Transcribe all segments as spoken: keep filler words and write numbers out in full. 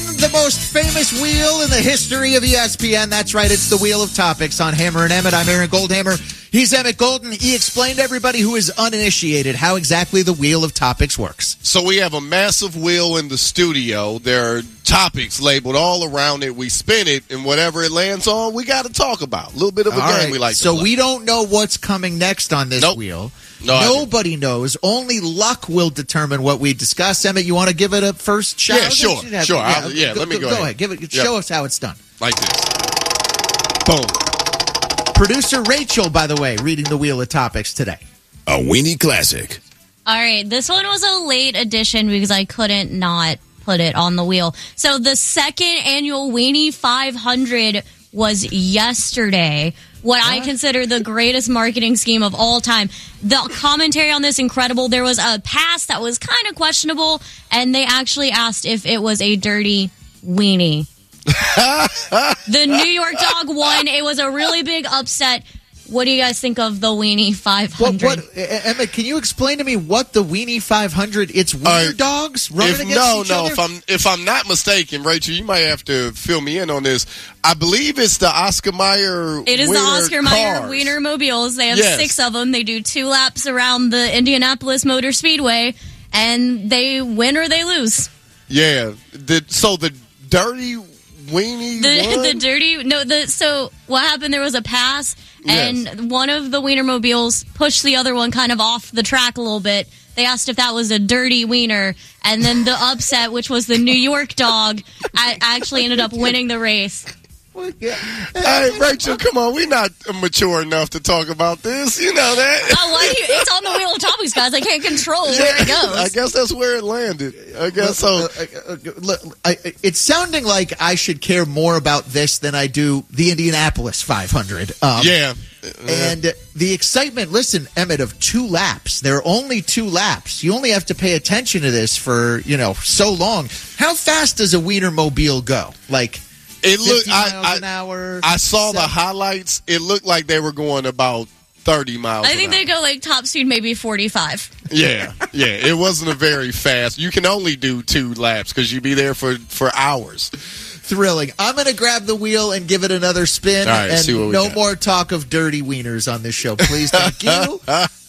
the most famous wheel in the history of E S P N. That's right, it's the Wheel of Topics on Hammer and Emmett. I'm Aaron Goldhammer. He's Emmett Golden. He explained to everybody who is uninitiated how exactly the Wheel of Topics works. So we have a massive wheel in the studio. There are topics labeled all around it. We spin it, and whatever it lands on, we got to talk about. A little bit of a all game right. we like to So play. we don't know what's coming next on this Nope. wheel. No, Nobody knows. Only luck will determine what we discuss. Emmett, you want to give it a first shot? Yeah, sure, sure. I'll- yeah, let me go Go ahead. ahead. Give it. Yeah. Show us how it's done. Like this. Boom. Producer Rachel, by the way, reading the Wheel of Topics today. A Weenie Classic. All right, this one was a late addition because I couldn't not put it on the wheel. So the second annual Weenie five hundred was yesterday. What I consider the greatest marketing scheme of all time. The commentary on this, incredible. There was a pass that was kind of questionable, and they actually asked if it was a dirty weenie. The New York Dog won. It was a really big upset. What do you guys think of the Weenie five hundred? What, what, Emmett, can you explain to me what the Weenie five hundred? It's wiener Uh, dogs running If, against no, each no. other? If I'm if I'm not mistaken, Rachel, you might have to fill me in on this. I believe it's the Oscar Mayer. It is the Wiener Oscar Mayer cars. Wiener Mobiles. They have Yes. six of them. They do two laps around the Indianapolis Motor Speedway, and they win or they lose. Yeah. The, so the dirty weenie. The won? the dirty no the so what happened? There was a pass, and Yes. one of the Wienermobiles pushed the other one kind of off the track a little bit. They asked if that was a dirty wiener, and then the upset, which was the New York Dog, a- actually ended up winning the race. Hey, Rachel, come on. We're not mature enough to talk about this. You know that. Oh, why do you, it's on the Wheel of Topics, guys. I can't control where it goes. I guess that's where it landed. I guess so. Uh, uh, uh, look, I- it's sounding like I should care more about this than I do the Indianapolis five hundred. Um, Yeah. And the excitement, listen, Emmett, of two laps. There are only two laps. You only have to pay attention to this for, you know, so long. How fast does a Wienermobile go? Like It looked. fifty I, miles I, an hour? I saw the seven- highlights. It looked like they were going about thirty miles. I an think hour. they go like top speed, maybe forty-five. Yeah, yeah. It wasn't a very fast. You can only do two laps because you'd be there for, for hours. Thrilling. I'm going to grab the wheel and give it another spin. All right, and see what we no got. more talk of dirty wieners on this show. Please, thank you.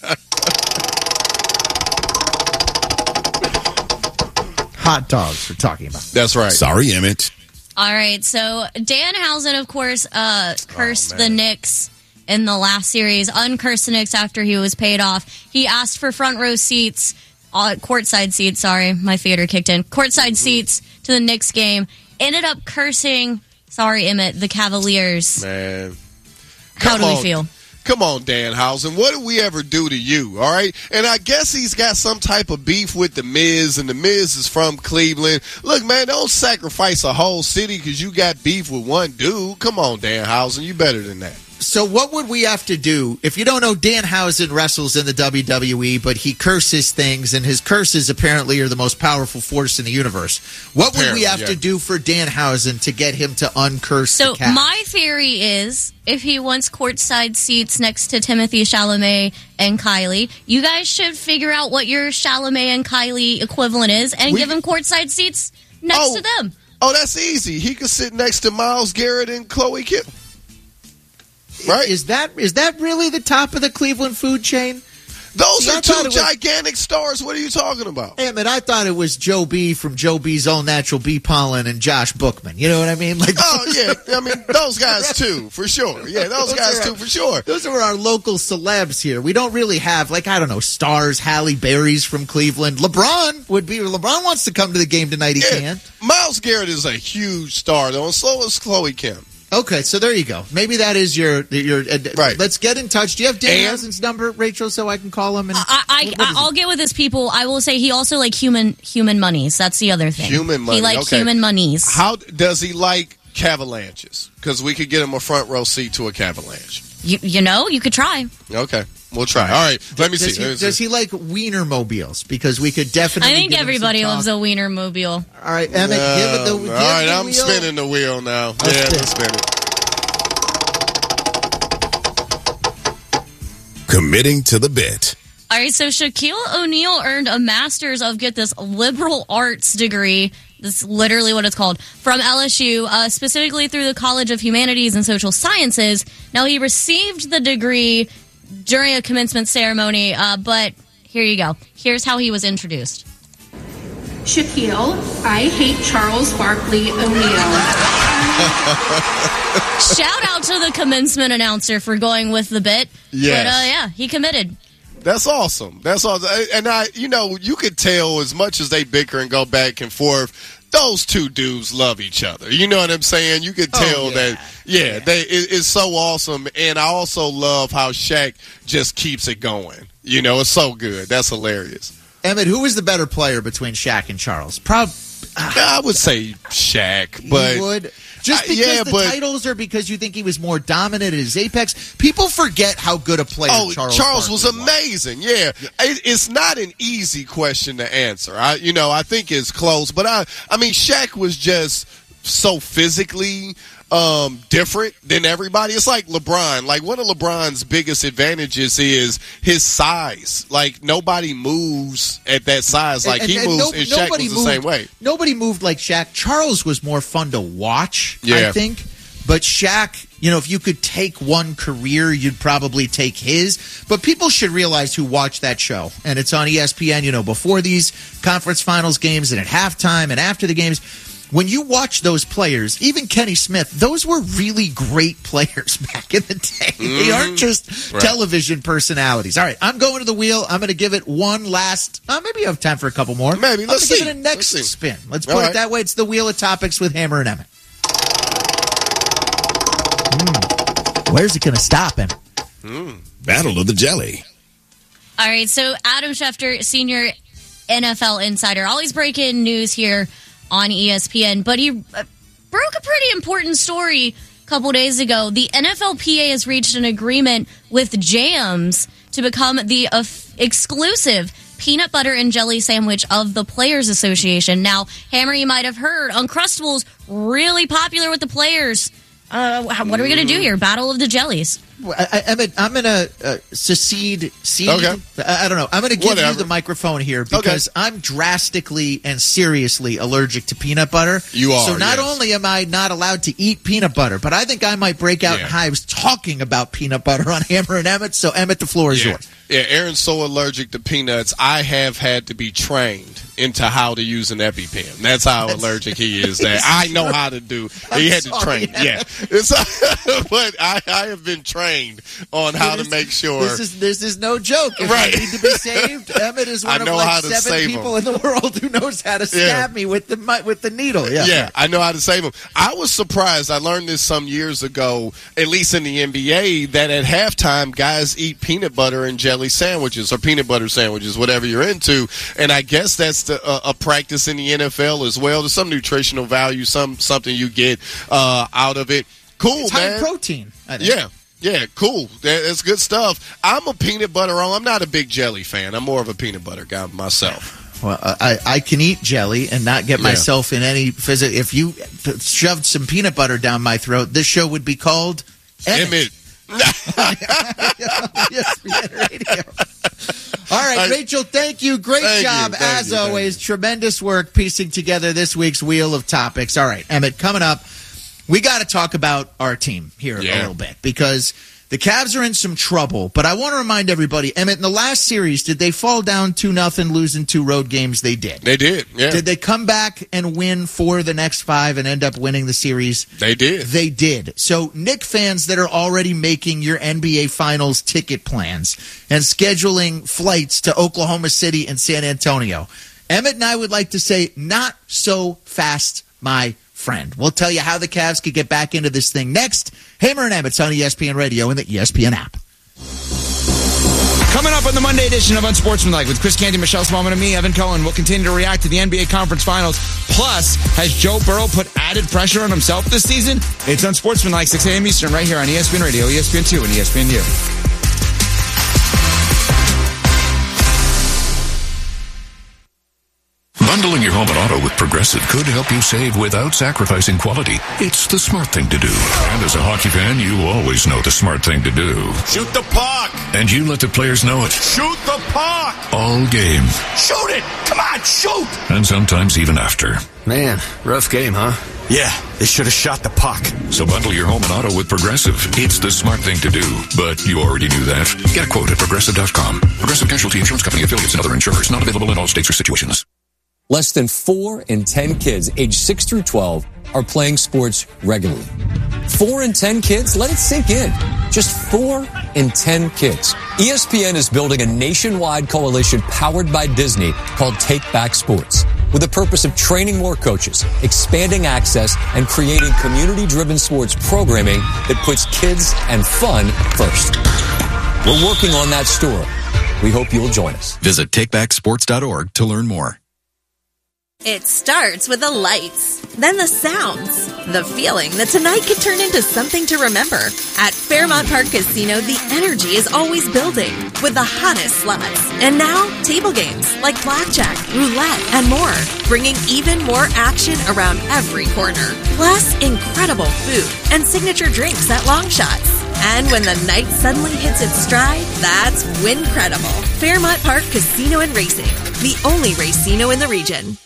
Hot dogs we're talking about. That's right. Sorry, Emmett. All right, so Danhausen, of course, uh, cursed Oh, the man. Knicks in the last series, uncursed the Knicks after he was paid off. He asked for front row seats, uh, courtside seats, sorry, my theater kicked in, courtside Mm-hmm. seats to the Knicks game. Ended up cursing, sorry, Emmett, the Cavaliers. Man. How Come do we on. feel? Come on, Danhausen. What did we ever do to you, all right? And I guess he's got some type of beef with The Miz, and The Miz is from Cleveland. Look, man, don't sacrifice a whole city because you got beef with one dude. Come on, Danhausen. You better than that. So what would we have to do? If you don't know, Danhausen wrestles in the W W E, but he curses things, and his curses apparently are the most powerful force in the universe. What would we Apparently, have yeah. to do for Danhausen to get him to uncurse So the cat? my theory is, if he wants courtside seats next to Timothy Chalamet and Kylie, you guys should figure out what your Chalamet and Kylie equivalent is and We- give him courtside seats next Oh. to them. Oh, that's easy. He could sit next to Myles Garrett and Chloe Kim. Right? Is that is that really the top of the Cleveland food chain? Those See, I are two thought it was- gigantic stars. What are you talking about? Damn it, I thought it was Joe B from Joe B's All Natural Bee Pollen and Josh Bookman. You know what I mean? Like, Oh, yeah. I mean, those guys, too, for sure. Yeah, those Those guys, are- too, for sure. those are our local celebs here. We don't really have, like, I don't know, stars, Halle Berry's from Cleveland. LeBron would be, LeBron wants to come to the game tonight. He Yeah. can't. Myles Garrett is a huge star, though, and so is Chloe Kim. Okay, so there you go. Maybe that is your your. Uh, Right. Let's get in touch. Do you have Dan And- Housen's number, Rachel, so I can call him? And I, I, what- what is I'll it? get with his people. I will say he also like human human monies. That's the other thing. Human money, He likes okay. human monies. How does he like Cavalanches? Because we could get him a front row seat to a Cavalanche. You, you know, you could try. Okay, we'll try. All right, let me Does see. he, Let me see. does he like Wienermobiles? Because we could definitely. I think give him some everybody talk. loves a wiener mobile. All right, Emmett, give it the. Um, Give all right, the I'm wheel. spinning the wheel now. Let's yeah, spin. I'm spinning. Committing to the bit. All right, so Shaquille O'Neal earned a master's of, get this, liberal arts degree. That's literally what it's called, from L S U, uh, specifically through the College of Humanities and Social Sciences. Now, he received the degree during a commencement ceremony, uh, but here you go. Here's how he was introduced. Shaquille, I hate Charles Barkley O'Neal. Shout out to the commencement announcer for going with the bit. Yes. But, uh, yeah, he committed. That's awesome. That's awesome. And I, you know, you could tell as much as they bicker and go back and forth, those two dudes love each other. You know what I'm saying? You could tell oh, yeah. that, yeah, yeah. they it, it's so awesome. And I also love how Shaq just keeps it going. You know, it's so good. That's hilarious. Emmett, who was the better player between Shaq and Charles? Prob- I would say Shaq, but you would. Just Uh, because yeah, the but- titles, or because you think he was more dominant at his apex? People forget how good a player Oh, Charles, Charles was Barkley amazing. Yeah, it, it's not an easy question to answer. I, you know, I think it's close, but I, I mean, Shaq was just so physically um, different than everybody. It's like LeBron. Like, one of LeBron's biggest advantages is his size. Like, nobody moves at that size like And- he and moves, no- and Shaq nobody was the moved- same way. Nobody moved like Shaq. Charles was more fun to watch, Yeah. I think. But Shaq, you know, if you could take one career, you'd probably take his. But people should realize who watched that show. And it's on E S P N, you know, before these conference finals games and at halftime and after the games. When you watch those players, even Kenny Smith, those were really great players back in the day. Mm. They aren't just right. television personalities. All right, I'm going to the wheel. I'm going to give it one last, uh, maybe you have time for a couple more. Maybe. I'm Let's going to see. give it a next Let's see. spin. Let's put All it right. that way. It's the Wheel of Topics with Hammer and Emmett. Mm. Where's it going to stop him? Mm. Battle of the Jelly. All right, so Adam Schefter, senior N F L insider, always breaking news here on E S P N, but he uh, broke a pretty important story a couple days ago. The N F L P A has reached an agreement with Jams to become the uh, exclusive peanut butter and jelly sandwich of the Players Association. Now, Hammer, you might have heard, Uncrustables really popular with the players. Uh, what are we going to do here? Battle of the Jellies. I, I, Emmett, I'm going to uh, secede. Cede, Okay. I, I don't know. I'm going to give Whatever. you the microphone here because Okay. I'm drastically and seriously allergic to peanut butter. You are, So not yes. only am I not allowed to eat peanut butter, but I think I might break out Yeah. in hives talking about peanut butter on Hammer and Emmett. So, Emmett, the floor is Yeah. yours. Yeah, Aaron's so allergic to peanuts, I have had to be trained into how to use an EpiPen. That's how That's- allergic he is. That I know how to do. I'm He had to sorry, train. Yeah. It's, but I, I have been trained on how to This- make sure. This is this is no joke. If Right. I need to be saved, Emmett is I one of know like how to seven save people 'em. in the world who knows how to stab me with the mi- with the needle. Yeah. Yeah, I know how to save them. I was surprised. I learned this some years ago, at least in the N B A, that at halftime, guys eat peanut butter and jelly sandwiches or peanut butter sandwiches, whatever you're into. And I guess that's the, uh, a practice in the N F L as well. There's some nutritional value, some something you get uh, out of it. Cool, It's man. high protein. I think. Yeah. Yeah, cool. That, that's good stuff. I'm a peanut butter. I'm not a big jelly fan. I'm more of a peanut butter guy myself. Well, I, I can eat jelly and not get Yeah. myself in any physical. If you shoved some peanut butter down my throat, this show would be called Emmett. Yes, we had radio. All right, I- Rachel, thank you. Great Thank you, job, thank as you, thank always. Tremendous work piecing together this week's Wheel of Topics. All right, Emmett, coming up, we got to talk about our team here Yeah. a little bit because the Cavs are in some trouble. But I want to remind everybody, Emmett, in the last series, did they fall down two nothing, losing two road games? They did. They did, yeah. Did they come back and win for the next five and end up winning the series? They did. They did. So, Knick fans that are already making your N B A Finals ticket plans and scheduling flights to Oklahoma City and San Antonio, Emmett and I would like to say, not so fast, my friend. We'll tell you how the Cavs could get back into this thing next. Hammer and Emmett's on E S P N Radio and the E S P N app. Coming up on the Monday edition of Unsportsmanlike with Chris Canty, Michelle Smallman, and me, Evan Cohen, we'll continue to react to the N B A Conference Finals. Plus, has Joe Burrow put added pressure on himself this season? It's Unsportsmanlike, six a.m. Eastern, right here on E S P N Radio, E S P N two, and E S P N U. Bundling your home and auto with Progressive could help you save without sacrificing quality. It's the smart thing to do. And as a hockey fan, you always know the smart thing to do. Shoot the puck! And you let the players know it. Shoot the puck! All game. Shoot it! Come on, shoot! And sometimes even after. Man, rough game, huh? Yeah, they should have shot the puck. So bundle your home and auto with Progressive. It's the smart thing to do. But you already knew that. Get a quote at Progressive dot com. Progressive Casualty Insurance Company, affiliates, and other insurers. Not available in all states or situations. Less than four in ten kids aged six through twelve are playing sports regularly. Four in ten kids? Let it sink in. Just four in ten kids. E S P N is building a nationwide coalition powered by Disney called Take Back Sports, with the purpose of training more coaches, expanding access, and creating community-driven sports programming that puts kids and fun first. We're working on that story. We hope you'll join us. Visit take back sports dot org to learn more. It starts with the lights, then the sounds, the feeling that tonight could turn into something to remember. At Fairmont Park Casino, the energy is always building with the hottest slots. And now, table games like blackjack, roulette, and more, bringing even more action around every corner. Plus, incredible food and signature drinks at Long Shots. And when the night suddenly hits its stride, that's Wincredible. Fairmont Park Casino and Racing, the only racino in the region.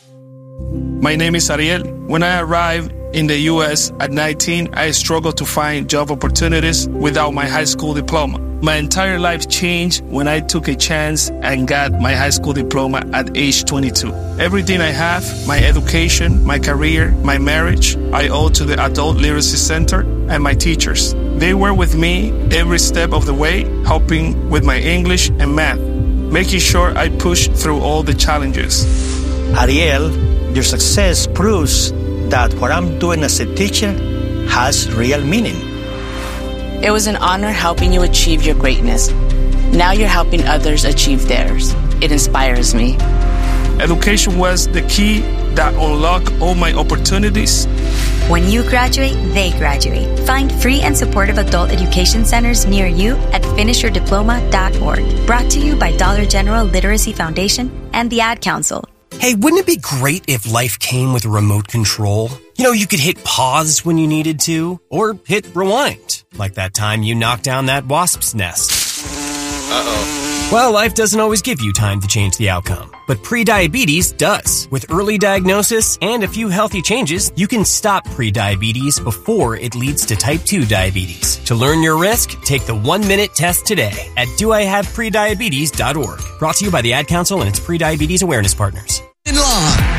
My name is Ariel. When I arrived in the U S at nineteen, I struggled to find job opportunities without my high school diploma. My entire life changed when I took a chance and got my high school diploma at age twenty-two. Everything I have, my education, my career, my marriage, I owe to the Adult Literacy Center and my teachers. They were with me every step of the way, helping with my English and math, making sure I pushed through all the challenges. Ariel, your success proves that what I'm doing as a teacher has real meaning. It was an honor helping you achieve your greatness. Now you're helping others achieve theirs. It inspires me. Education was the key that unlocked all my opportunities. When you graduate, they graduate. Find free and supportive adult education centers near you at finish your diploma dot org. Brought to you by Dollar General Literacy Foundation and the Ad Council. Hey, wouldn't it be great if life came with a remote control? You know, you could hit pause when you needed to, or hit rewind, like that time you knocked down that wasp's nest. Uh-oh. Well, life doesn't always give you time to change the outcome, but prediabetes does. With early diagnosis and a few healthy changes, you can stop prediabetes before it leads to type two diabetes. To learn your risk, take the one-minute test today at do I have prediabetes dot org. Brought to you by the Ad Council and its prediabetes awareness partners. In law.